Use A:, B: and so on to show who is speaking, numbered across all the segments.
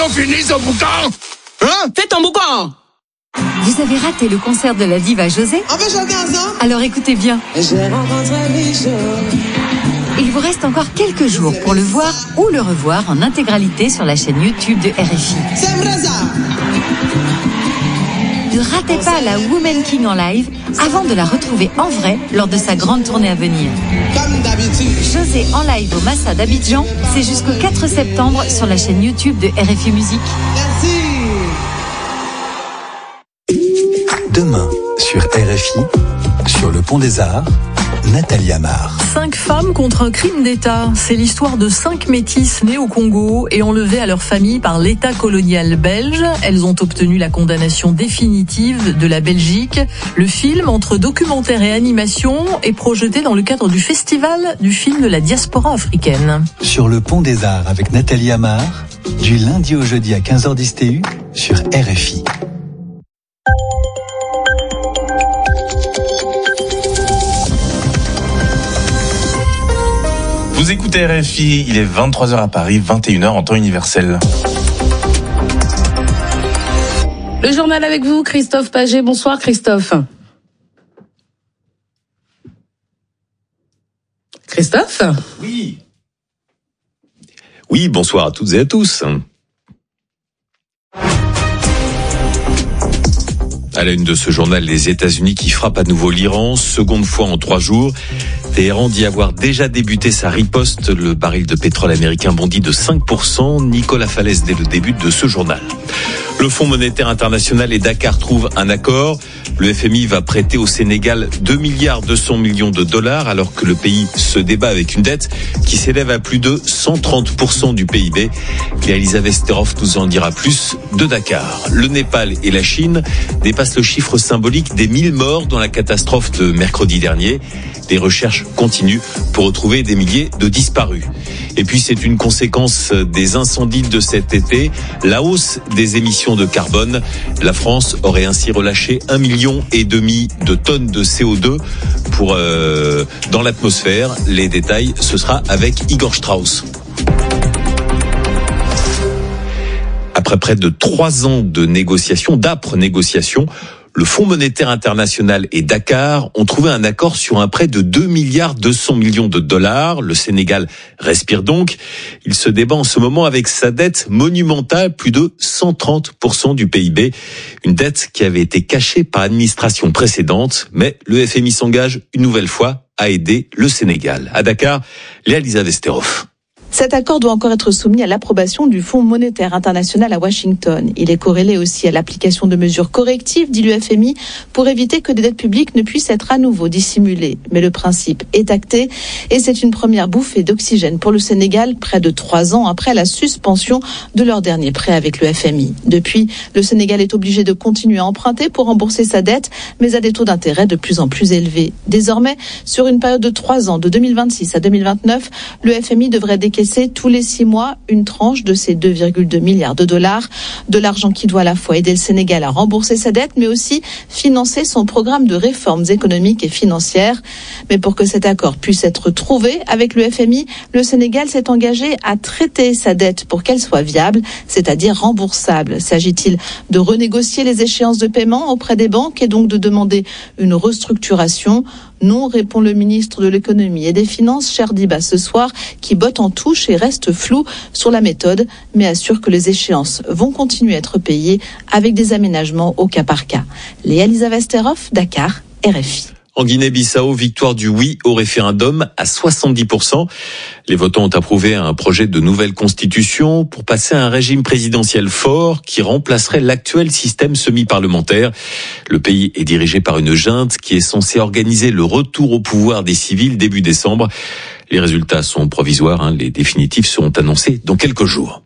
A: fini ce boucan? Hein?
B: Fais ton boucan!
C: Vous avez raté le concert de la diva José?
D: On peut chanter ensemble?
C: Alors écoutez bien.
D: J'ai rencontré Michel.
C: Il vous reste encore quelques jours pour le voir ou le revoir en intégralité sur la chaîne YouTube de RFI.
D: C'est vrai ça?
C: Ne ratez pas la Woman King en live avant de la retrouver en vrai lors de sa grande tournée à venir.
D: Comme d'habitude.
C: José en live au Massa d'Abidjan, c'est jusqu'au 4 septembre sur la chaîne YouTube de RFI Musique.
D: Merci.
E: Demain, sur RFI, sur le Pont des Arts, Nathalie Amar.
F: 5 femmes contre un crime d'État. C'est l'histoire de 5 métisses nées au Congo et enlevées à leur famille par l'État colonial belge. Elles ont obtenu la condamnation définitive de la Belgique. Le film, entre documentaire et animation, est projeté dans le cadre du Festival du film de la diaspora africaine.
E: Sur le Pont des Arts avec Nathalie Amar, du lundi au jeudi à 15h10 TU, sur RFI.
G: Vous écoutez RFI, il est 23h à Paris, 21h en temps universel.
B: Le journal avec vous, Christophe Paget. Bonsoir Christophe. Christophe ?
H: Oui, bonsoir à toutes et à tous. À la une de ce journal, les États-Unis qui frappent à nouveau l'Iran, seconde fois en 3 jours. Téhéran dit avoir déjà débuté sa riposte. Le baril de pétrole américain bondit de 5%. Nicolas Falaise dès le début de ce journal. Le Fonds monétaire international et Dakar trouvent un accord. Le FMI va prêter au Sénégal 2,2 milliards de dollars alors que le pays se débat avec une dette qui s'élève à plus de 130% du PIB. Et Elisabeth Steroff nous en dira plus de Dakar. Le Népal et la Chine dépassent le chiffre symbolique des 1000 morts dans la catastrophe de mercredi dernier. Les recherches continuent pour retrouver des milliers de disparus. Et puis c'est une conséquence des incendies de cet été, la hausse des émissions de carbone. La France aurait ainsi relâché 1,5 million de tonnes de CO2 dans l'atmosphère. Les détails, ce sera avec Igor Strauss. Après près de 3 ans de négociations, d'âpres négociations, le Fonds monétaire international et Dakar ont trouvé un accord sur un prêt de 2,2 milliards de dollars. Le Sénégal respire donc. Il se débat en ce moment avec sa dette monumentale, plus de 130% du PIB. Une dette qui avait été cachée par l'administration précédente. Mais le FMI s'engage une nouvelle fois à aider le Sénégal. À Dakar, Léa-Lisa Vesterhoff.
I: Cet accord doit encore être soumis à l'approbation du Fonds monétaire international à Washington. Il est corrélé aussi à l'application de mesures correctives, dit le FMI, pour éviter que des dettes publiques ne puissent être à nouveau dissimulées. Mais le principe est acté et c'est une première bouffée d'oxygène pour le Sénégal, près de 3 ans après la suspension de leur dernier prêt avec le FMI. Depuis, le Sénégal est obligé de continuer à emprunter pour rembourser sa dette, mais à des taux d'intérêt de plus en plus élevés. Désormais, sur une période de 3 ans, de 2026 à 2029, le FMI devrait décaisser tous les 6 mois une tranche de ces 2,2 milliards de dollars, de l'argent qui doit à la fois aider le Sénégal à rembourser sa dette, mais aussi financer son programme de réformes économiques et financières. Mais pour que cet accord puisse être trouvé avec le FMI, le Sénégal s'est engagé à traiter sa dette pour qu'elle soit viable, c'est-à-dire remboursable. S'agit-il de renégocier les échéances de paiement auprès des banques et donc de demander une restructuration ? Non, répond le ministre de l'économie et des finances, Cherdiba, ce soir, qui botte en touche et reste flou sur la méthode, mais assure que les échéances vont continuer à être payées avec des aménagements au cas par cas. Léa-Lisa Vesterhoff, Dakar, RFI.
H: En Guinée-Bissau, victoire du oui au référendum à 70%. Les votants ont approuvé un projet de nouvelle constitution pour passer à un régime présidentiel fort qui remplacerait l'actuel système semi-parlementaire. Le pays est dirigé par une junte qui est censée organiser le retour au pouvoir des civils début décembre. Les résultats sont provisoires, les définitifs seront annoncés dans quelques jours.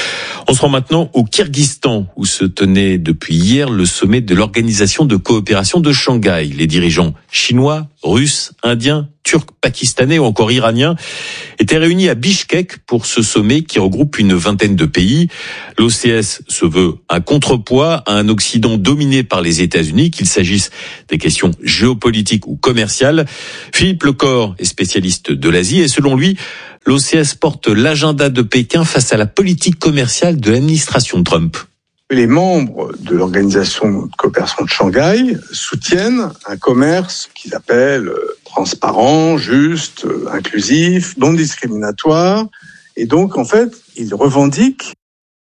H: On se rend maintenant au Kirghizstan où se tenait depuis hier le sommet de l'Organisation de coopération de Shanghai. Les dirigeants chinois, russes, indiens turcs, pakistanais ou encore iraniens étaient réunis à Bichkek pour ce sommet qui regroupe une vingtaine de pays. L'OCS se veut un contrepoids à un Occident dominé par les États-Unis, qu'il s'agisse des questions géopolitiques ou commerciales. Philippe Lecor est spécialiste de l'Asie et selon lui, l'OCS porte l'agenda de Pékin face à la politique commerciale de l'administration Trump.
A: Les membres de l'Organisation de coopération de Shanghai soutiennent un commerce qu'ils appellent transparent, juste, inclusif, non discriminatoire. Et donc, en fait, ils revendiquent